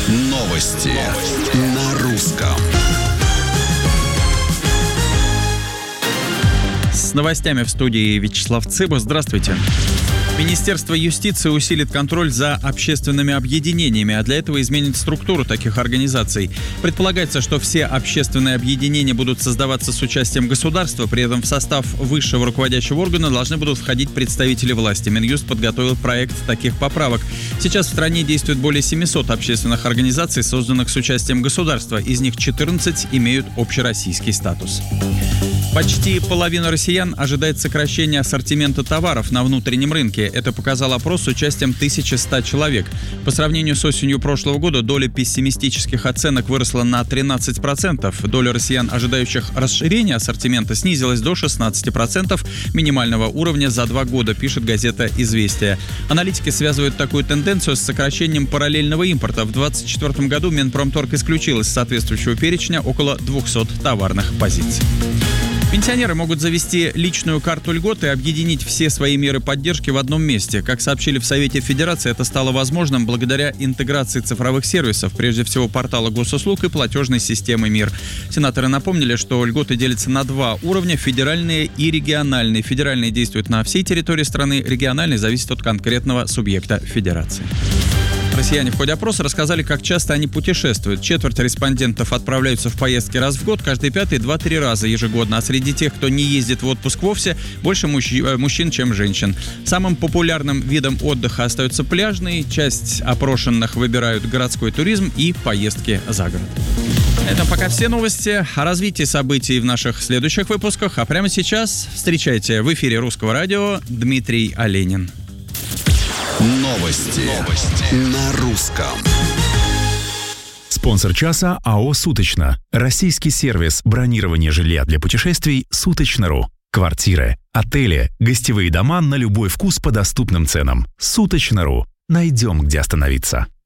Новости на русском. С новостями в студии Вячеслав Цыбов. Здравствуйте. Министерство юстиции усилит контроль за общественными объединениями, а для этого изменит структуру таких организаций. Предполагается, что все общественные объединения будут создаваться с участием государства, при этом в состав высшего руководящего органа должны будут входить представители власти. Минюст подготовил проект таких поправок. Сейчас в стране действует более 700 общественных организаций, созданных с участием государства. Из них 14 имеют общероссийский статус. Почти половина россиян ожидает сокращения ассортимента товаров на внутреннем рынке. Это показал опрос с участием 1100 человек. По сравнению с осенью прошлого года доля пессимистических оценок выросла на 13%. Доля россиян, ожидающих расширения ассортимента, снизилась до 16% минимального уровня за 2 года, пишет газета «Известия». Аналитики связывают такую тенденцию с сокращением параллельного импорта. В 2024 году Минпромторг исключил из соответствующего перечня около 200 товарных позиций. Пенсионеры могут завести личную карту льгот и объединить все свои меры поддержки в одном месте. Как сообщили в Совете Федерации, это стало возможным благодаря интеграции цифровых сервисов, прежде всего портала госуслуг и платежной системы МИР. Сенаторы напомнили, что льготы делятся на 2 уровня – федеральные и региональные. Федеральные действуют на всей территории страны, региональные зависят от конкретного субъекта федерации. Россияне в ходе опроса рассказали, как часто они путешествуют. Четверть респондентов отправляются в поездки раз в год, каждый пятый 2-3 раза ежегодно. А среди тех, кто не ездит в отпуск вовсе, больше мужчин, чем женщин. Самым популярным видом отдыха остается пляжный. Часть опрошенных выбирают городской туризм и поездки за город. Это пока все новости. О развитии событий в наших следующих выпусках. А прямо сейчас встречайте в эфире Русского радио Дмитрий Оленин. Новости на русском. Спонсор часа АО «Суточно». Российский сервис бронирования жилья для путешествий «Суточно.ру». Квартиры, отели, гостевые дома на любой вкус по доступным ценам. «Суточно.ру». Найдем, где остановиться.